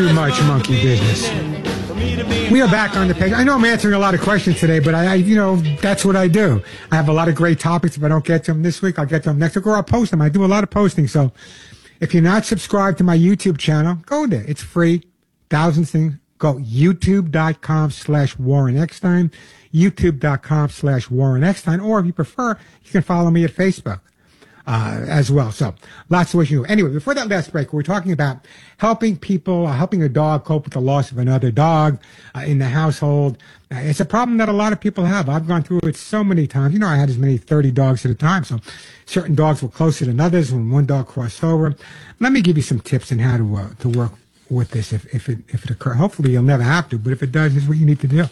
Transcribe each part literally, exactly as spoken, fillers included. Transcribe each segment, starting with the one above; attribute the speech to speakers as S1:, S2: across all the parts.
S1: too much monkey business. We are back on the page. I know I'm answering a lot of questions today, but I, I, you know, that's what I do. I have a lot of great topics. If I don't get to them this week, I'll get to them next week, or I'll post them. I do a lot of posting. So if you're not subscribed to my YouTube channel, go there. It's free. Thousands things. Go youtube.com slash Warren Eckstein, youtube.com slash Warren Eckstein, or if you prefer, you can follow me at Facebook. Uh, as well. So lots of ways you do. Anyway, before that last break, we were talking about helping people, uh, helping a dog cope with the loss of another dog uh, in the household. Uh, it's a problem that a lot of people have. I've gone through it so many times. You know, I had as many thirty dogs at a time. So certain dogs were closer than others when one dog crossed over. Let me give you some tips on how to, uh, to work with this if, if it, if it occurs. Hopefully you'll never have to, but if it does, this is what you need to do.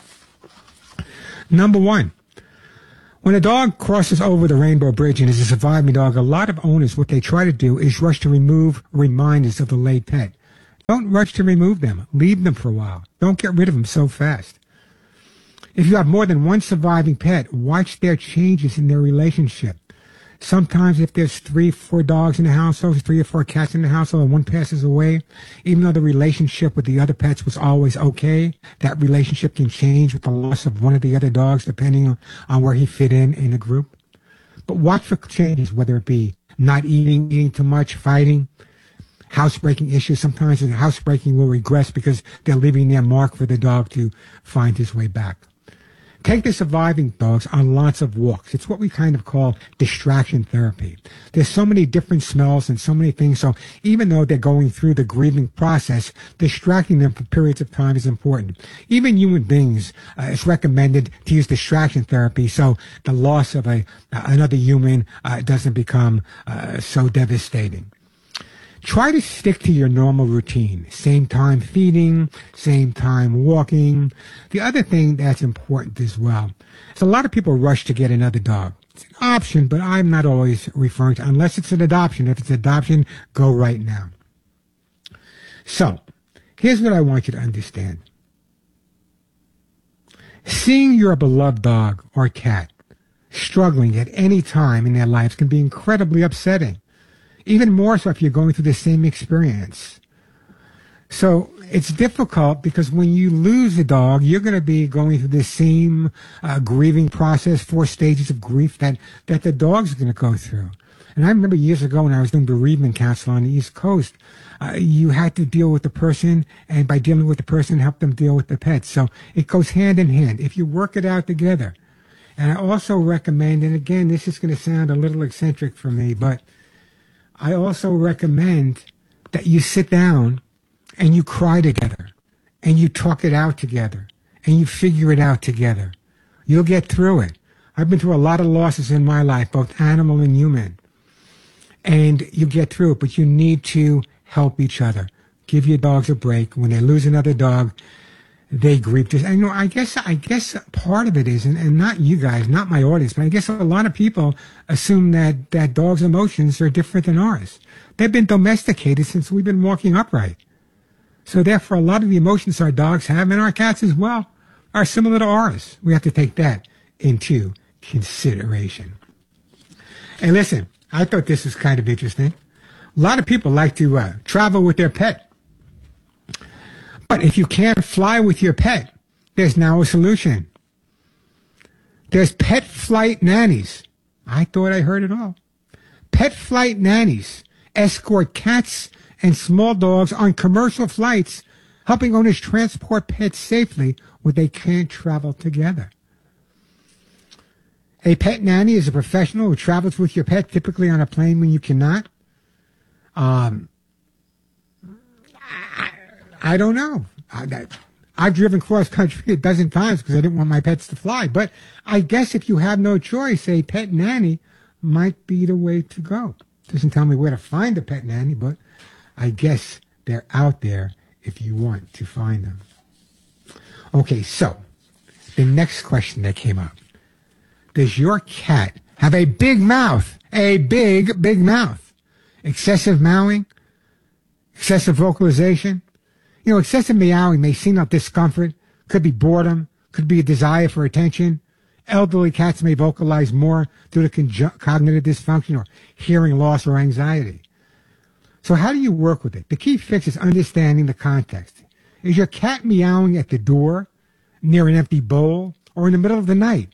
S1: Number one. When a dog crosses over the Rainbow Bridge and is a surviving dog, a lot of owners, what they try to do is rush to remove reminders of the late pet. Don't rush to remove them. Leave them for a while. Don't get rid of them so fast. If you have more than one surviving pet, watch their changes in their relationship. Sometimes if there's three, four dogs in the household, three or four cats in the household, and one passes away, even though the relationship with the other pets was always okay, that relationship can change with the loss of one of the other dogs, depending on, on where he fit in in the group. But watch for changes, whether it be not eating, eating too much, fighting, housebreaking issues. Sometimes the housebreaking will regress because they're leaving their mark for the dog to find his way back. Take the surviving dogs on lots of walks. It's what we kind of call distraction therapy. There's so many different smells and so many things. So even though they're going through the grieving process, distracting them for periods of time is important. Even human beings, uh, it's recommended to use distraction therapy so the loss of a uh, another human uh, doesn't become uh, so devastating. Try to stick to your normal routine. Same time feeding, same time walking. The other thing that's important as well is a lot of people rush to get another dog. It's an option, but I'm not always referring to, unless it's an adoption. If it's adoption, go right now. So, here's what I want you to understand. Seeing your beloved dog or cat struggling at any time in their lives can be incredibly upsetting. Even more so if you're going through the same experience. So it's difficult because when you lose a dog, you're going to be going through the same uh, grieving process, four stages of grief that, that the dog's going to go through. And I remember years ago when I was doing bereavement counseling on the East Coast, uh, you had to deal with the person, and by dealing with the person, help them deal with the pet. So it goes hand in hand if you work it out together. And I also recommend, and again, this is going to sound a little eccentric for me, but I also recommend that you sit down and you cry together and you talk it out together and you figure it out together. You'll get through it. I've been through a lot of losses in my life, both animal and human. And you get through it, but you need to help each other. Give your dogs a break. When they lose another dog, they grieve. Just, and, you know, I guess, I guess part of it is, and, and not you guys, not my audience, but I guess a lot of people assume that, that dogs' emotions are different than ours. They've been domesticated since we've been walking upright. So therefore, a lot of the emotions our dogs have, and our cats as well, are similar to ours. We have to take that into consideration. And listen, I thought this was kind of interesting. A lot of people like to uh, travel with their pet. But if you can't fly with your pet, there's now a solution. There's pet flight nannies. I thought I heard it all. Pet flight nannies escort cats and small dogs on commercial flights, helping owners transport pets safely when they can't travel together. A pet nanny is a professional who travels with your pet, typically on a plane when you cannot. Um... I don't know. I, I've driven cross country a dozen times because I didn't want my pets to fly. But I guess if you have no choice, a pet nanny might be the way to go. Doesn't tell me where to find a pet nanny, but I guess they're out there if you want to find them. Okay, so the next question that came up. Does your cat have a big mouth? A big, big mouth. Excessive meowing? Excessive vocalization? You know, excessive meowing may seem like discomfort, could be boredom, could be a desire for attention. Elderly cats may vocalize more due to conju- cognitive dysfunction or hearing loss or anxiety. So how do you work with it? The key fix is understanding the context. Is your cat meowing at the door, near an empty bowl, or in the middle of the night?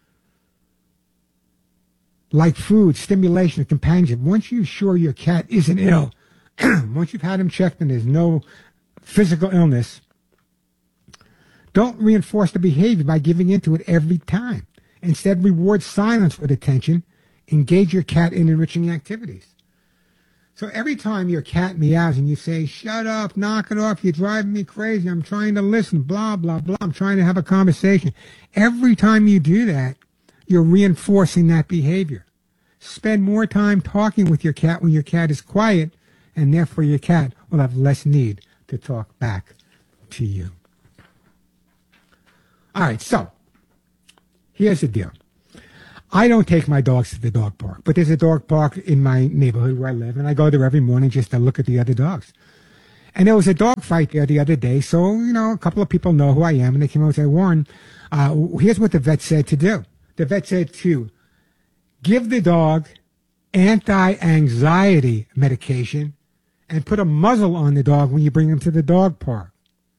S1: Like food, stimulation, or companionship, once you're sure your cat isn't ill, once you've had him checked and there's no physical illness, don't reinforce the behavior by giving into it every time. Instead, reward silence with attention. Engage your cat in enriching activities. So every time your cat meows and you say, shut up, knock it off, you're driving me crazy, I'm trying to listen, blah, blah, blah, I'm trying to have a conversation. Every time you do that, you're reinforcing that behavior. Spend more time talking with your cat when your cat is quiet, and therefore your cat will have less need to talk back to you. All right, so here's the deal. I don't take my dogs to the dog park, but there's a dog park in my neighborhood where I live, and I go there every morning just to look at the other dogs. And there was a dog fight there the other day, so, you know, a couple of people know who I am, and they came over and said, Warren, uh, here's what the vet said to do. The vet said to give the dog anti-anxiety medication and put a muzzle on the dog when you bring him to the dog park.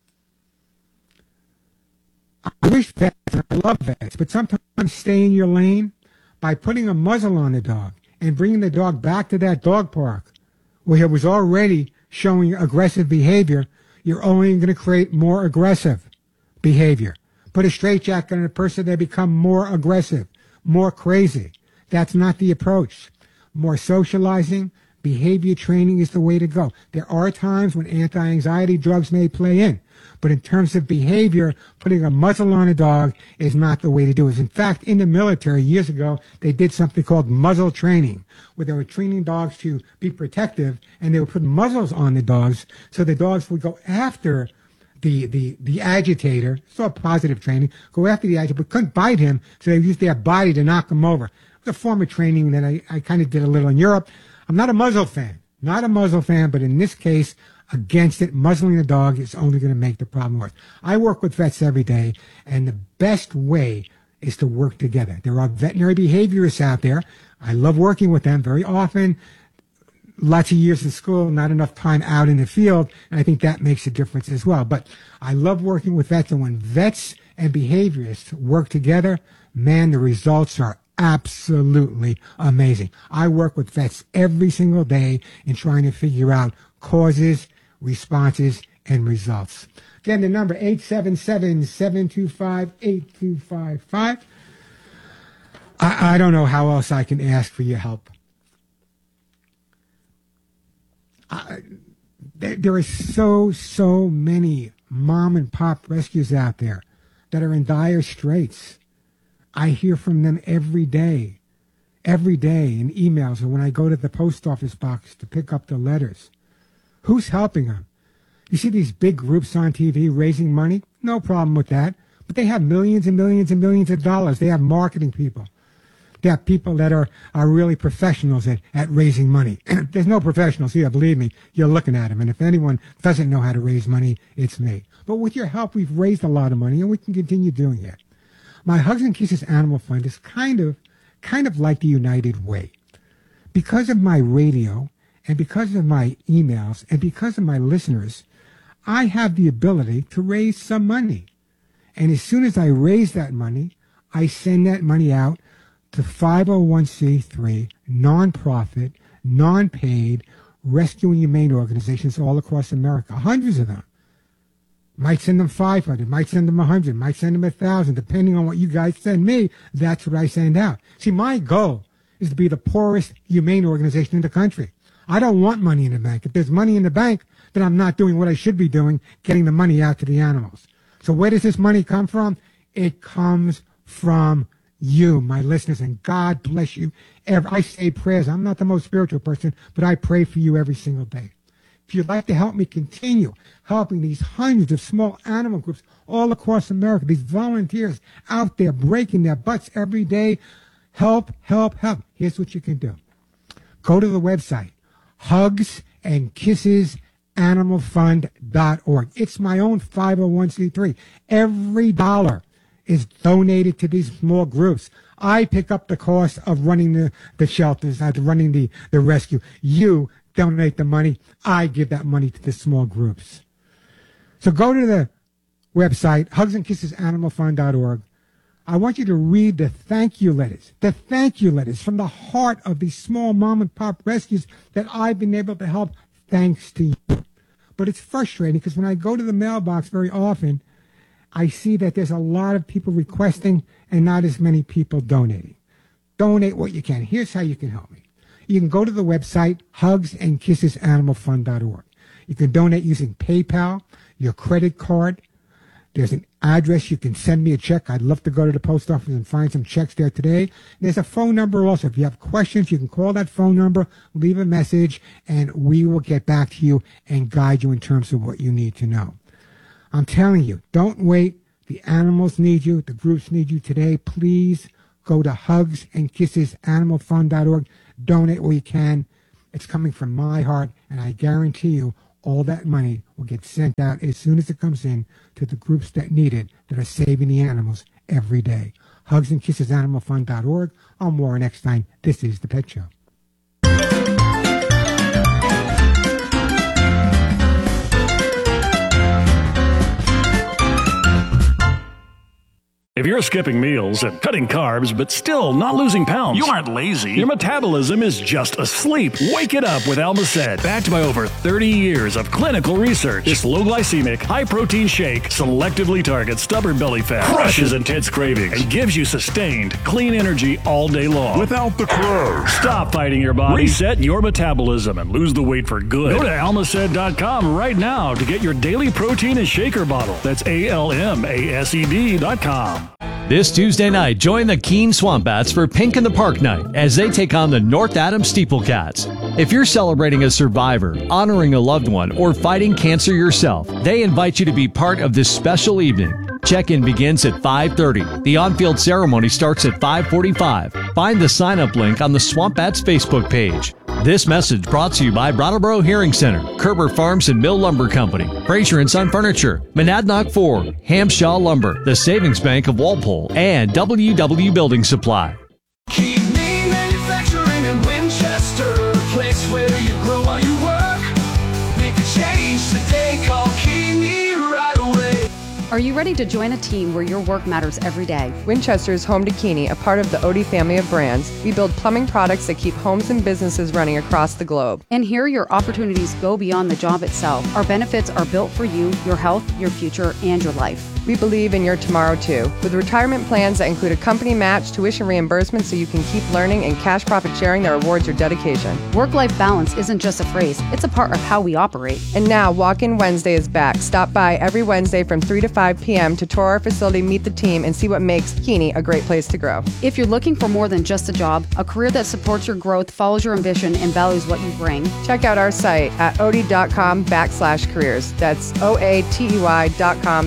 S1: I wish vets, and I love vets, but sometimes stay in your lane by putting a muzzle on the dog and bringing the dog back to that dog park where it was already showing aggressive behavior. You're only going to create more aggressive behavior. Put a straitjacket on a person, they become more aggressive, more crazy. That's not the approach. More socializing, behavior training is the way to go. There are times when anti-anxiety drugs may play in, but in terms of behavior, putting a muzzle on a dog is not the way to do it. In fact, in the military years ago, they did something called muzzle training, where they were training dogs to be protective, and they would put muzzles on the dogs so the dogs would go after the the the agitator. It's all positive training. Go after the agitator, but couldn't bite him, so they used their body to knock him over. It was a form of training that I, I kind of did a little in Europe. I'm not a muzzle fan. Not a muzzle fan, but in this case, against it, muzzling a dog is only going to make the problem worse. I work with vets every day, and the best way is to work together. There are veterinary behaviorists out there. I love working with them very often. Lots of years in school, not enough time out in the field, and I think that makes a difference as well. But I love working with vets, and when vets and behaviorists work together, man, the results are absolutely amazing. I work with vets every single day in trying to figure out causes, responses, and results. Again, the number eight seven seven, seven two five, eight two five five. I, I don't know how else I can ask for your help. I, there, there are so, so many mom and pop rescues out there that are in dire straits. I hear from them every day, every day in emails or when I go to the post office box to pick up the letters. Who's helping them? You see these big groups on T V raising money? No problem with that. But they have millions and millions and millions of dollars. They have marketing people. They have people that are, are really professionals at, at raising money. There's no professionals here, believe me. You're looking at them. And if anyone doesn't know how to raise money, it's me. But with your help, we've raised a lot of money, and we can continue doing it. My Hugs and Kisses Animal Fund is kind of, kind of like the United Way. Because of my radio and because of my emails and because of my listeners, I have the ability to raise some money. And as soon as I raise that money, I send that money out to five oh one c three, nonprofit, non-paid, rescue and humane organizations all across America, hundreds of them. Might send them five hundred, might send them one hundred, might send them one thousand, depending on what you guys send me. That's what I send out. See, my goal is to be the poorest humane organization in the country. I don't want money in the bank. If there's money in the bank, then I'm not doing what I should be doing, getting the money out to the animals. So where does this money come from? It comes from you, my listeners, and God bless you. I say prayers. I'm not the most spiritual person, but I pray for you every single day. If you'd like to help me continue helping these hundreds of small animal groups all across America, these volunteers out there breaking their butts every day, help, help, help. Here's what you can do. Go to the website, hugs and kisses animal fund dot org. It's my own five oh one c three. Every dollar is donated to these small groups. I pick up the cost of running the, the shelters, uh, running the, the rescue. You donate the money. I give that money to the small groups. So go to the website, hugs and kisses animal fund dot org. I want you to read the thank you letters, the thank you letters from the heart of these small mom and pop rescues that I've been able to help thanks to you. But it's frustrating because when I go to the mailbox very often, I see that there's a lot of people requesting and not as many people donating. Donate what you can. Here's how you can help me. You can go to the website, hugs and kisses animal fund dot org. You can donate using PayPal, your credit card. There's an address. You can send me a check. I'd love to go to the post office and find some checks there today. There's a phone number also. If you have questions, you can call that phone number, leave a message, and we will get back to you and guide you in terms of what you need to know. I'm telling you, don't wait. The animals need you. The groups need you today. Please go to hugs and kisses animal fund dot org. Donate where you can. It's coming from my heart, and I guarantee you all that money will get sent out as soon as it comes in to the groups that need it, that are saving the animals every day. hugs and kisses animal fund dot org. I'm Warren Eckstein. This is The Pet Show.
S2: If you're skipping meals and cutting carbs but still not losing pounds, you aren't lazy. Your metabolism is just asleep. Wake it up with Almacet. Backed by over thirty years of clinical research, this low-glycemic, high-protein shake selectively targets stubborn belly fat, crushes intense cravings, and gives you sustained, clean energy all day long. Without the crash. Stop fighting your body. Reset your metabolism and lose the weight for good. Go to almacet dot com right now to get your daily protein and shaker bottle. That's A L M A S E D dot com.
S3: This Tuesday night, join the Keene Swamp Bats for Pink in the Park night as they take on the North Adams Steeple Cats. If you're celebrating a survivor, honoring a loved one, or fighting cancer yourself, they invite you to be part of this special evening. Check-in begins at five thirty. The on-field ceremony starts at five forty-five. Find the sign-up link on the Swamp Bats Facebook page. This message brought to you by Brattleboro Hearing Center, Kerber Farms and Mill Lumber Company, Fraser and Son Furniture, Monadnock Ford, Hampshaw Lumber, the Savings Bank of Walpole, and W W Building Supply.
S4: Keep me manufacturing in Winchester, a place where you grow while you work. Make a change today, call Keene right away.
S5: Are you ready to join a team where your work matters every day?
S6: Winchester is home to Keene, a part of the Odie family of brands. We build plumbing products that keep homes and businesses running across the globe.
S5: And here your opportunities go beyond the job itself. Our benefits are built for you, your health, your future, and your life.
S6: We believe in your tomorrow too, with retirement plans that include a company match, tuition reimbursement so you can keep learning, and cash profit sharing that rewards your dedication.
S5: Work-life balance isn't just a phrase, it's a part of how we operate.
S6: And now Walk-In Wednesday is back. Stop by every Wednesday from three to five p.m. to tour our facility, meet the team, and see what makes Keene a great place to grow.
S5: If you're looking for more than just a job, a career that supports your growth, follows your ambition, and values what you bring,
S6: check out our site at odie dot com backslash careers. That's O A T E Y dot com